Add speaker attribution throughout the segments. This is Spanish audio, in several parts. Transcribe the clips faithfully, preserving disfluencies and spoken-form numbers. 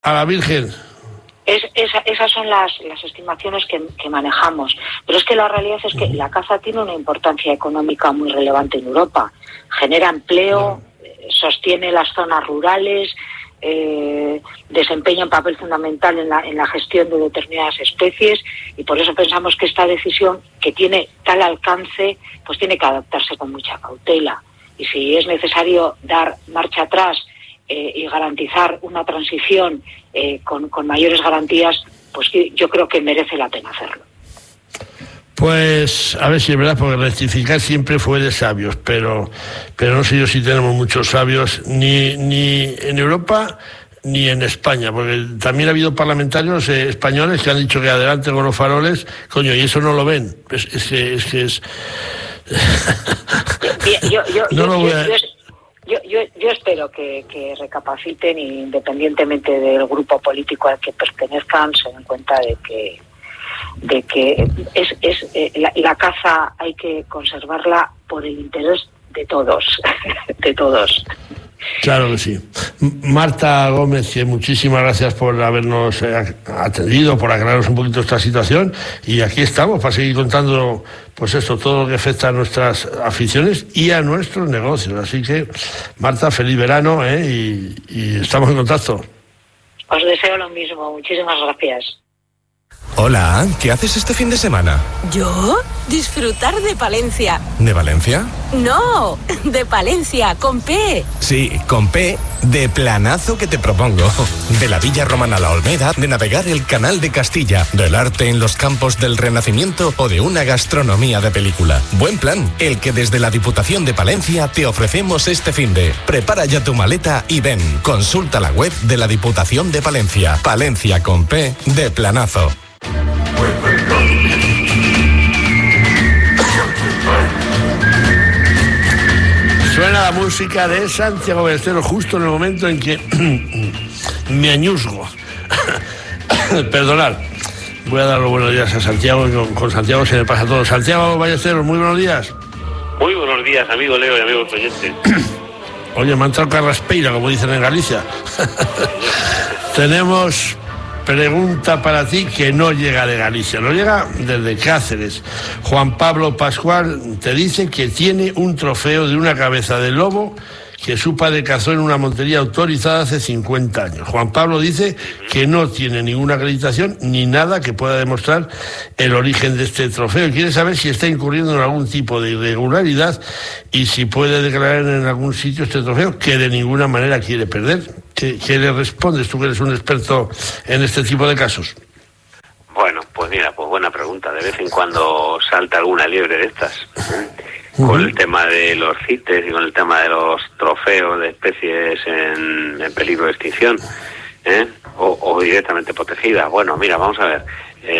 Speaker 1: a la Virgen.
Speaker 2: Es, esa, esas son las, las estimaciones que, que manejamos. Pero es que la realidad es que la caza tiene una importancia económica muy relevante en Europa. Genera empleo, sostiene las zonas rurales, eh, desempeña un papel fundamental en la, en la gestión de determinadas especies, y por eso pensamos que esta decisión, que tiene tal alcance, pues tiene que adoptarse con mucha cautela. Y si es necesario dar marcha atrás eh, y garantizar una transición eh, con, con mayores garantías, pues yo creo que merece la pena hacerlo.
Speaker 1: Pues a ver si es verdad, porque rectificar siempre fue de sabios, pero pero no sé yo si tenemos muchos sabios ni ni en Europa ni en España, porque también ha habido parlamentarios eh, españoles que han dicho que adelante con los faroles, coño, y eso no lo ven. Es, es que es que es
Speaker 2: yo, yo,
Speaker 1: no
Speaker 2: yo,
Speaker 1: lo voy a...
Speaker 2: yo, yo, yo, yo espero que, que recapaciten, y independientemente del grupo político al que pertenezcan, se den cuenta de que de que es, es eh, la, la caza hay que conservarla por el interés de todos, de todos.
Speaker 1: Claro que sí. Marta Gómez, muchísimas gracias por habernos eh, atendido, por aclararnos un poquito esta situación, y aquí estamos para seguir contando pues esto, todo lo que afecta a nuestras aficiones y a nuestros negocios. Así que, Marta, feliz verano, ¿eh? y, y estamos en contacto.
Speaker 2: Os deseo lo mismo, muchísimas gracias.
Speaker 3: Hola, ¿qué haces este fin de semana?
Speaker 4: ¿Yo? Disfrutar de Palencia.
Speaker 3: ¿De Valencia?
Speaker 4: No, de Palencia, con P.
Speaker 3: Sí, con P, de planazo que te propongo. De la Villa Romana a la Olmeda, de navegar el Canal de Castilla, del arte en los campos del Renacimiento o de una gastronomía de película. Buen plan, el que desde la Diputación de Palencia te ofrecemos este finde. Prepara ya tu maleta y ven. Consulta la web de la Diputación de Palencia. Palencia con P, de planazo.
Speaker 1: Suena la música de Santiago Ballesteros justo en el momento en que me añusgo. Perdonad. Voy a dar los buenos días a Santiago, y con, con Santiago se me pasa todo. Santiago Ballesteros, muy buenos días.
Speaker 5: Muy buenos días, amigo Leo y amigos oyentes.
Speaker 1: Oye, me ha entrado carraspeira, como dicen en Galicia. Tenemos pregunta para ti que no llega de Galicia, no llega desde Cáceres. Juan Pablo Pascual te dice que tiene un trofeo de una cabeza de lobo que su padre cazó en una montería autorizada hace cincuenta años. Juan Pablo dice que no tiene ninguna acreditación ni nada que pueda demostrar el origen de este trofeo, y quiere saber si está incurriendo en algún tipo de irregularidad y si puede declarar en algún sitio este trofeo, que de ninguna manera quiere perder. ¿Qué, qué le respondes tú, que eres un experto en este tipo de casos?
Speaker 5: Bueno, pues mira, pues buena pregunta. De vez en cuando salta alguna liebre de estas, ¿eh? Uh-huh. Con el tema de los CITES y con el tema de los trofeos de especies en, en peligro de extinción, ¿eh? o, o directamente protegidas. Bueno, mira, vamos a ver.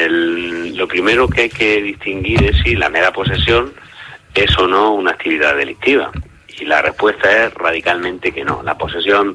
Speaker 5: El, lo primero que hay que distinguir es si la mera posesión es o no una actividad delictiva. Y la respuesta es radicalmente que no. La posesión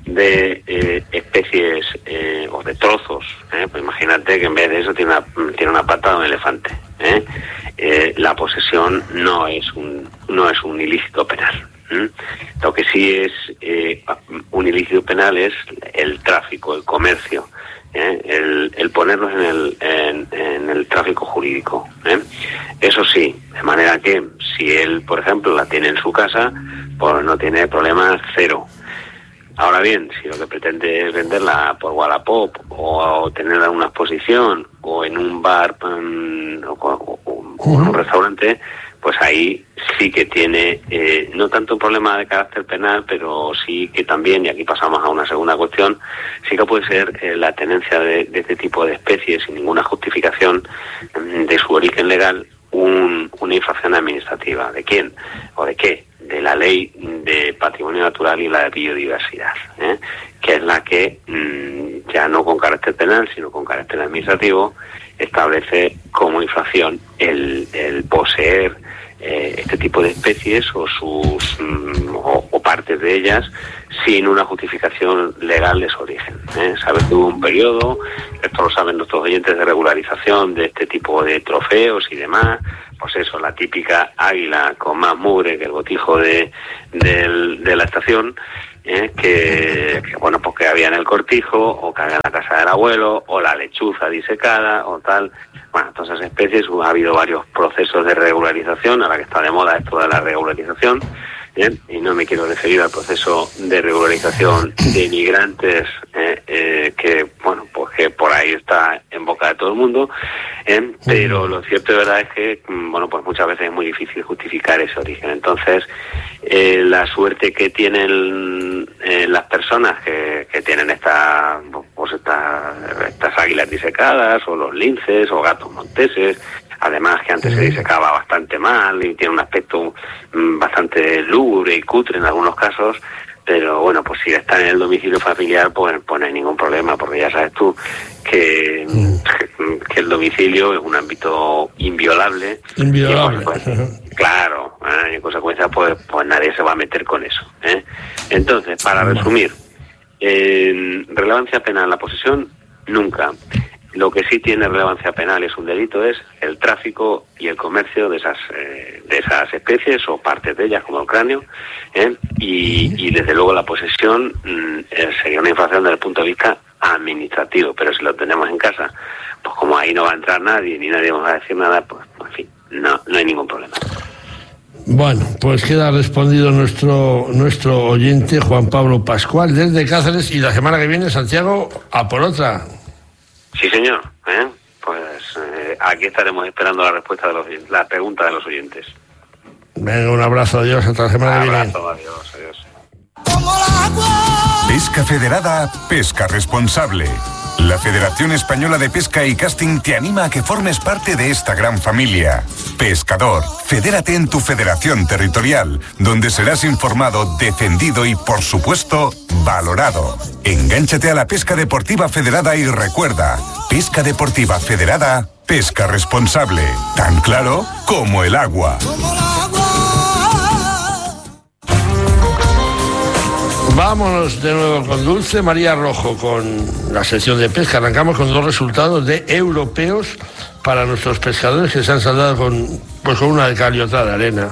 Speaker 5: de eh, especies eh, o de trozos, ¿eh? Pues imagínate que en vez de eso tiene una, tiene una pata de un elefante, ¿eh? Eh, la posesión no es un no es un ilícito penal. ¿eh? Lo que sí es eh, un ilícito penal es el tráfico, el comercio, ¿eh? el, el ponernos en el en, en el tráfico jurídico, ¿eh? Eso sí, de manera que si él, por ejemplo, la tiene en su casa, pues no tiene problema cero. Ahora bien, si lo que pretende es venderla por Wallapop o tenerla en una exposición o en un bar um, o, o, o en un restaurante, pues ahí sí que tiene eh, no tanto un problema de carácter penal, pero sí que también, y aquí pasamos a una segunda cuestión, sí que puede ser eh, la tenencia de, de este tipo de especies sin ninguna justificación um, de su origen legal, un, una infracción administrativa. ¿De quién o de qué? De la ley de patrimonio natural y la de biodiversidad, ¿eh? que es la que mmm, ya no con carácter penal sino con carácter administrativo establece como infracción el, el poseer eh, este tipo de especies o sus mmm, o, o partes de ellas sin una justificación legal de su origen, ¿eh? Sabes que hubo un periodo, esto lo saben nuestros oyentes, de regularización de este tipo de trofeos y demás. Pues eso, la típica águila con más mugre que el botijo de, de, de la estación, ¿eh? que, que, bueno, pues que había en el cortijo, o que había en la casa del abuelo, o la lechuza disecada, o tal. Bueno, todas esas especies, ha habido varios procesos de regularización, ahora que está de moda esto de la regularización, ¿eh? Y no me quiero referir al proceso de regularización de inmigrantes, ¿eh? Eh, que, bueno, pues que por ahí está en boca de todo el mundo, ¿eh? Pero lo cierto de verdad es que, bueno, pues muchas veces es muy difícil justificar ese origen. Entonces, eh, la suerte que tienen eh, las personas que, que tienen esta, pues esta, estas águilas disecadas, o los linces, o gatos monteses, además que antes se disecaba bastante mal y tiene un aspecto mm, bastante lúgubre y cutre en algunos casos, pero bueno, pues si está en el domicilio familiar, pues, pues no hay ningún problema, porque ya sabes tú que, mm. que el domicilio es un ámbito inviolable.
Speaker 1: Inviolable.
Speaker 5: Y, pues, claro, ¿eh? Y en consecuencia, pues, pues nadie se va a meter con eso, ¿eh? Entonces, para resumir, eh, relevancia penal la posesión, nunca. Lo que sí tiene relevancia penal, es un delito, es el tráfico y el comercio de esas eh, de esas especies o partes de ellas, como el cráneo, ¿eh? y, y desde luego la posesión mm, sería una infracción desde el punto de vista administrativo, pero si lo tenemos en casa, pues como ahí no va a entrar nadie ni nadie va a decir nada, pues en fin, no, no hay ningún problema.
Speaker 1: Bueno, pues queda respondido nuestro nuestro oyente Juan Pablo Pascual desde Cáceres, y la semana que viene, Santiago, a por otra.
Speaker 5: Sí, señor, ¿eh? Pues eh, aquí estaremos esperando la respuesta de los la pregunta de los oyentes.
Speaker 1: Venga, un abrazo, adiós, hasta la semana que viene.
Speaker 5: Un abrazo, adiós, adiós.
Speaker 6: Pesca Federada, pesca responsable. La Federación Española de Pesca y Casting te anima a que formes parte de esta gran familia. Pescador, fedérate en tu federación territorial, donde serás informado, defendido y, por supuesto, valorado. Engánchate a la pesca deportiva federada y recuerda, pesca deportiva federada, pesca responsable. Tan claro como el agua.
Speaker 1: Vámonos de nuevo con Dulce María Rojo, con la sección de pesca. Arrancamos con dos resultados de europeos para nuestros pescadores, que se han saldado con, pues con una de cal y otra de arena.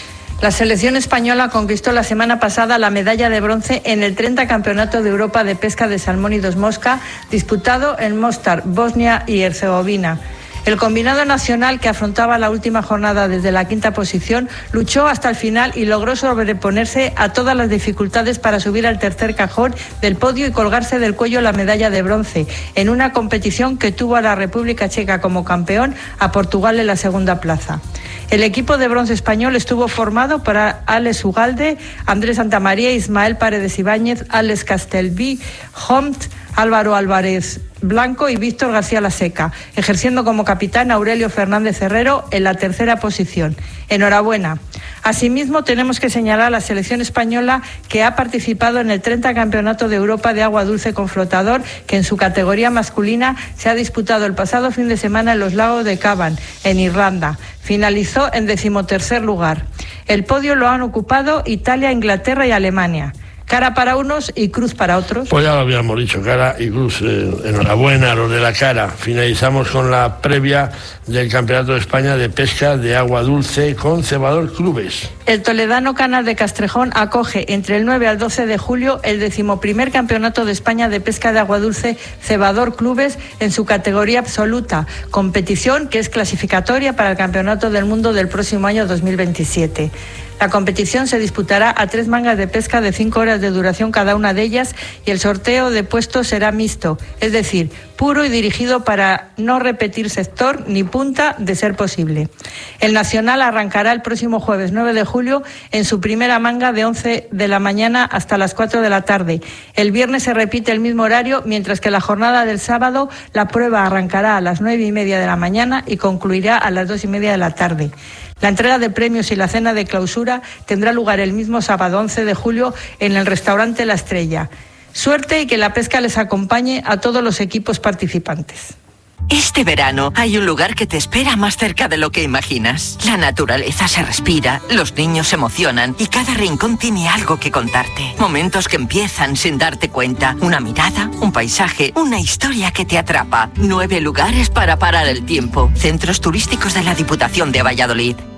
Speaker 7: La selección española conquistó la semana pasada la medalla de bronce en el treinta Campeonato de Europa de Pesca de Salmón y Dos Mosca, disputado en Mostar, Bosnia y Herzegovina. El combinado nacional, que afrontaba la última jornada desde la quinta posición, luchó hasta el final y logró sobreponerse a todas las dificultades para subir al tercer cajón del podio y colgarse del cuello la medalla de bronce, en una competición que tuvo a la República Checa como campeón, a Portugal en la segunda plaza. El equipo de bronce español estuvo formado por Alex Ugalde, Andrés Santamaría, Ismael Paredes Ibáñez, Alex Castelví, Homt, Álvaro Álvarez Blanco y Víctor García Laseca, ejerciendo como capitán Aurelio Fernández Herrero en la tercera posición. Enhorabuena. Asimismo, tenemos que señalar a la selección española, que ha participado en el treinta Campeonato de Europa de Agua Dulce con Flotador, que en su categoría masculina se ha disputado el pasado fin de semana en los lagos de Cavan, en Irlanda. Finalizó en decimotercer lugar. El podio lo han ocupado Italia, Inglaterra y Alemania. Cara para unos y cruz para otros.
Speaker 1: Pues ya lo habíamos dicho, cara y cruz. Eh, enhorabuena a los de la cara. Finalizamos con la previa del Campeonato de España de Pesca de Agua Dulce con Cebador Clubes.
Speaker 7: El toledano Canal de Castrejón acoge entre el nueve al doce de julio el decimoprimer Campeonato de España de Pesca de Agua Dulce Cebador Clubes en su categoría absoluta, competición que es clasificatoria para el Campeonato del Mundo del próximo año dos mil veintisiete. La competición se disputará a tres mangas de pesca de cinco horas de duración cada una de ellas, y el sorteo de puestos será mixto, es decir, puro y dirigido para no repetir sector ni punta de ser posible. El nacional arrancará el próximo jueves nueve de julio en su primera manga de once de la mañana hasta las cuatro de la tarde. El viernes se repite el mismo horario, mientras que la jornada del sábado la prueba arrancará a las nueve y media de la mañana y concluirá a las dos y media de la tarde. La entrega de premios y la cena de clausura tendrá lugar el mismo sábado once de julio en el restaurante La Estrella. Suerte y que la pesca les acompañe a todos los equipos participantes.
Speaker 8: Este verano hay un lugar que te espera más cerca de lo que imaginas. La naturaleza se respira, los niños se emocionan y cada rincón tiene algo que contarte. Momentos que empiezan sin darte cuenta. Una mirada, un paisaje, una historia que te atrapa. Nueve lugares para parar el tiempo. Centros turísticos de la Diputación de Valladolid.